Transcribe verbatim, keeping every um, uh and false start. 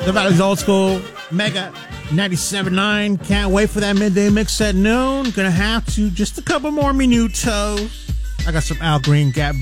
The Valley's Old School, Mega ninety-seven point nine. Can't wait for that midday mix at noon. Gonna have to just a couple more minutos. I got some Al Green, Gap